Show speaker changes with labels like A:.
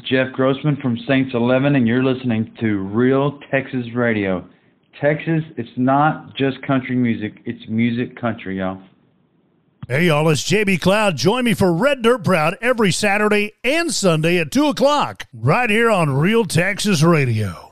A: Jeff Grossman from Saints 11, and you're listening to Real Texas Radio. Texas, it's not just country music, it's music country, y'all.
B: Hey, y'all, it's JB Cloud. Join me for Red Dirt Proud every Saturday and Sunday at 2 o'clock, right here on Real Texas Radio.